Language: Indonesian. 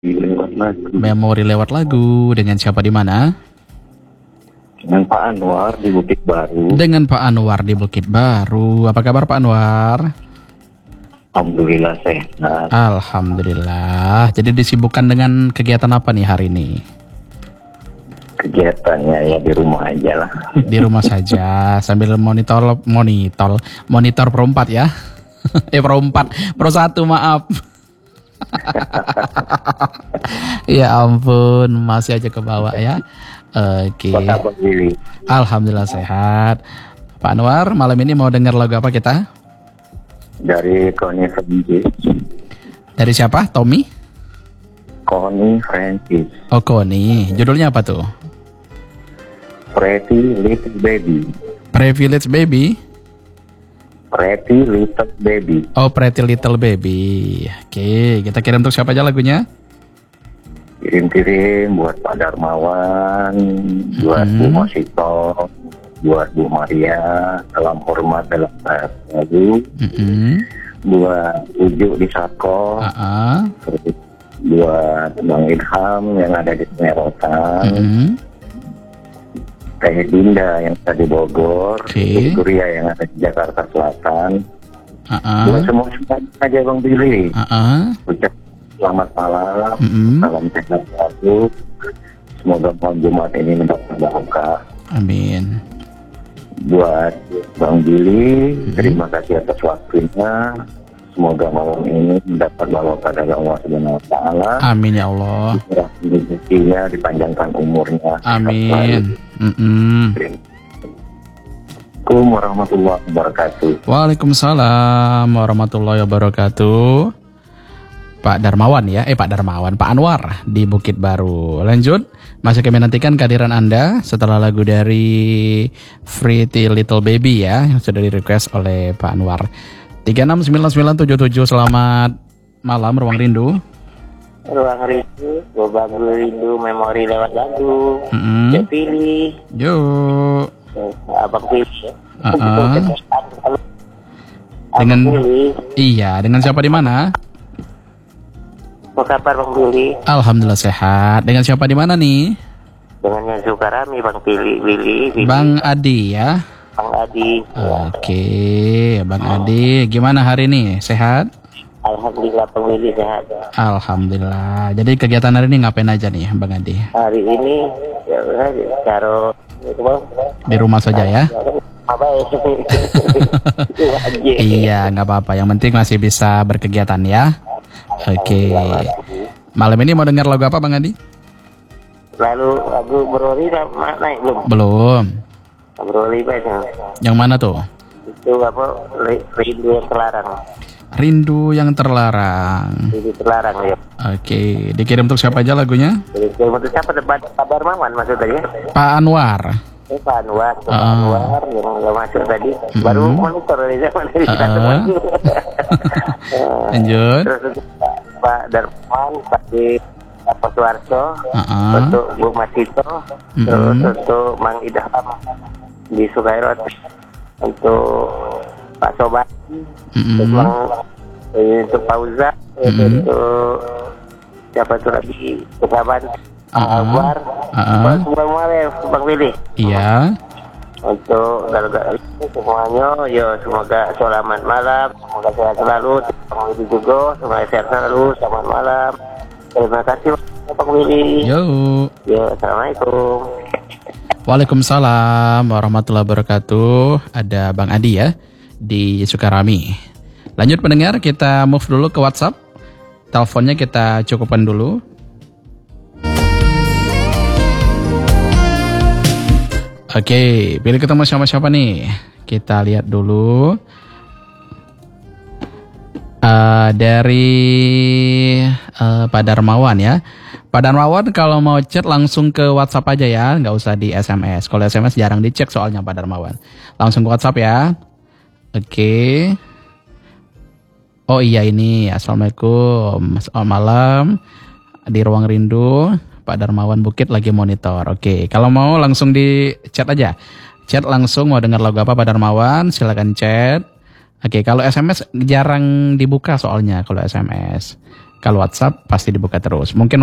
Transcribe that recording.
lewat lagu. Memori lewat lagu. Dengan siapa di mana? Dengan Pak Anwar di Bukit Baru. Dengan Pak Anwar di Bukit Baru. Apa kabar Pak Anwar? Alhamdulillah sehat. Alhamdulillah. Jadi disibukkan dengan kegiatan apa nih hari ini? Kegiatannya ya di rumah aja lah. Di rumah saja sambil monitor Pro 4 ya. Pro 4, Pro 1 maaf. Ya ampun, masih aja ke bawah ya. Oke. Alhamdulillah sehat. Pak Anwar, malam ini mau dengar lagu apa kita? Dari Connie Francis. Dari siapa? Tommy? Connie Francis. Oh, Connie. Judulnya apa tuh? Pretty Little Baby. Privilege Baby? Pretty Little Baby. Oh, Pretty Little Baby. Oke, kita kirim untuk siapa aja lagunya? Kirim-kirim buat Pak Darmawan, buat Bu Mosito, buat Bu Maria, salam hormat dalam lagu, buat Uju di Sako, buat Bang Ilham yang ada di Semerotan, Teh Dinda yang ada di Bogor, Kuria yang ada di Jakarta Selatan, buat semua aja Bang Billy. Ucap selamat malam, salam sehat selalu. Semoga malam Jumat ini mendapat barokah. Amin. Buat Bang Billy, terima kasih atas waktunya. Semoga malam ini mendapat barokah dari Allah Subhanahu wa taala. Amin ya Allah. Rezekinya dipanjangkan umurnya. Amin. Assalamualaikum warahmatullahi wabarakatuh. Waalaikumsalam warahmatullahi wabarakatuh. Pak Darmawan ya, Pak Anwar di Bukit Baru. Lanjut, masih kami nantikan kehadiran Anda setelah lagu dari Pretty Little Baby ya, yang sudah di request oleh Pak Anwar. 369977, selamat malam Ruang Rindu. Ruang Rindu, Bagus Rindu, memori lewat lagu. Saya pilih. Yuk. Abang pilih. Dengan iya, dengan siapa di mana? Apa kabar Bang Billy? Alhamdulillah sehat. Dengan siapa di mana nih? Dengan yang suka rame Bang Billy. Bang Adi ya. Bang Adi. Oke, Bang Adi, gimana hari ini? Sehat? Alhamdulillah Bang Billy sehat. Alhamdulillah. Jadi kegiatan hari ini ngapain aja nih Bang Adi? Hari ini ya taruh di rumah saja ya. Iya, nggak apa-apa. Yang penting masih bisa berkegiatan ya. Oke. Malam ini mau dengar lagu apa Bang Adi? Lalu lagu Broli naik belum? Belum. Broli banyak. Yang mana tuh? Itu apa? Rindu yang terlarang. Rindu yang terlarang. Rindu terlarang ya. Oke, dikirim untuk siapa aja lagunya? Dikirim untuk siapa? Pak Darmawan maksudnya? Pak Anwar. Pak Anwar yang nggak masuk tadi. Baru monitor dari zaman dari Lanjut. Terus untuk Pak Darmawan, Pak Suarso, untuk Bu Masito, terus untuk Mang Idham di Sukairot, untuk Pak Sobat, untuk Pauza, untuk siapa tuh lagi, Kesaban, Akbar, Bang Billy. Iya. Untuk semuanya, yo semoga selamat malam, semoga sehat selalu, Bang Billy juga, semoga sehat selalu, selamat malam. Terima kasih Bang Billy. Yo, assalamualaikum. Waalaikumsalam warahmatullahi wabarakatuh. Ada Bang Adi ya di Sukarami. Lanjut pendengar, kita move dulu ke WhatsApp. Teleponnya kita cukupkan dulu. Oke, pilih ketemu siapa-siapa nih. Kita lihat dulu. Dari Pak Darmawan ya. Pak Darmawan kalau mau chat langsung ke WhatsApp aja ya, nggak usah di SMS. Kalau SMS jarang dicek soalnya Pak Darmawan. Langsung ke WhatsApp ya. Oke. Oh iya ini, assalamualaikum, selamat malam. Di Ruang Rindu, Pak Darmawan Bukit lagi monitor. Oke, kalau mau langsung di chat aja. Chat langsung mau dengar lagu apa Pak Darmawan, silakan chat. Oke, kalau SMS jarang dibuka soalnya kalau SMS. Kalau WhatsApp pasti dibuka terus. Mungkin